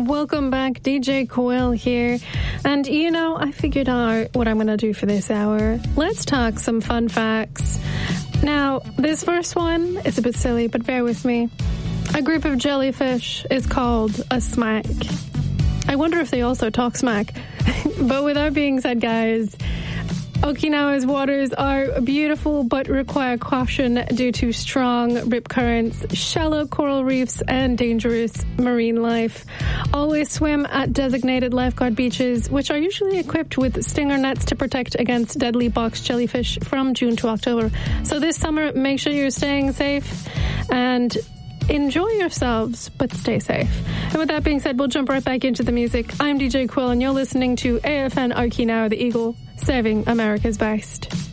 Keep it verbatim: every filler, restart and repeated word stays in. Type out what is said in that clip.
Welcome back, D J Quill here. And you know, I figured out what I'm going to do for this hour. Let's talk some fun facts. Now, this first one is a bit silly, but bear with me. A group of jellyfish is called a smack. I wonder if they also talk smack. But with that being said, guys, Okinawa's waters are beautiful but require caution due to strong rip currents, shallow coral reefs, and dangerous marine life. Always swim at designated lifeguard beaches, which are usually equipped with stinger nets to protect against deadly box jellyfish from June to October. So this summer, make sure you're staying safe and enjoy yourselves, but stay safe. And with that being said, we'll jump right back into the music. I'm D J Quill, and you're listening to A F N Okinawa, the Eagle, serving America's best.